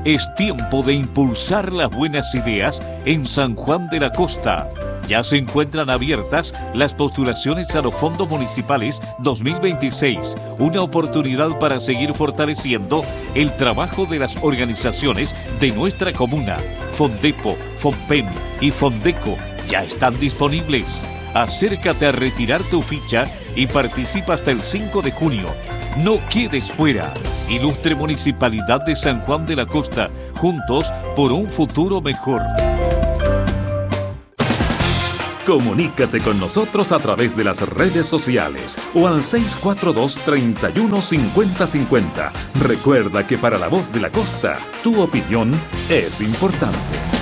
Es tiempo de impulsar las buenas ideas en San Juan de la Costa. Ya se encuentran abiertas las postulaciones a los fondos municipales 2026, una oportunidad para seguir fortaleciendo el trabajo de las organizaciones de nuestra comuna. Fondepo, Fonpen y Fondeco ya están disponibles. Acércate a retirar tu ficha y participa hasta el 5 de junio. No quedes fuera. Ilustre Municipalidad de San Juan de la Costa, juntos por un futuro mejor. Comunícate con nosotros a través de las redes sociales o al 642-315050. Recuerda que para La Voz de la Costa, tu opinión es importante.